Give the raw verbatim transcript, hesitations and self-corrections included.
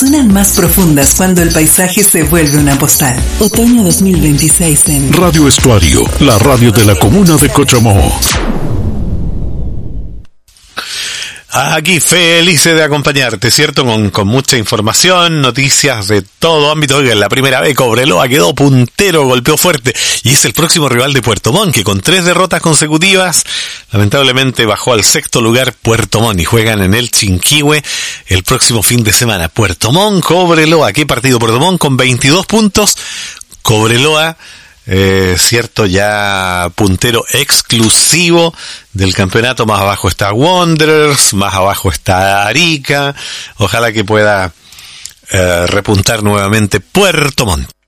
suenan más profundas cuando el paisaje se vuelve una postal. Otoño dos mil veintiséis en Radio Estuario, la radio de la comuna de Cochamó. Aquí felices de acompañarte, ¿cierto? Con, con mucha información, noticias de todo ámbito. Oiga, la primera vez Cobreloa quedó puntero, golpeó fuerte, y es el próximo rival de Puerto Montt, que con tres derrotas consecutivas, lamentablemente bajó al sexto lugar Puerto Montt, y juegan en el Chinquihue el próximo fin de semana. Puerto Montt, Cobreloa, ¿qué partido? Puerto Montt con veintidós puntos, Cobreloa, Eh, cierto, ya puntero exclusivo del campeonato. Más abajo está Wanderers, más abajo está Arica. Ojalá que pueda eh, repuntar nuevamente Puerto Montt.